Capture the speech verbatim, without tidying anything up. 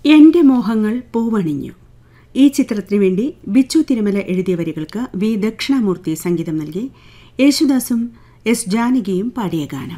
എൻ്റെ മോഹങ്ങൾ പൂവണിഞ്ഞു. ഈ ചിത്രത്തിനു വേണ്ടി ബിച്ചു തിരുമല എഴുതിയ വരികൾക്ക് വി ദക്ഷിണാമൂർത്തി സംഗീതം നൽകി യേശുദാസും എസ് ജാനകിയും പാടിയ ഗാനം.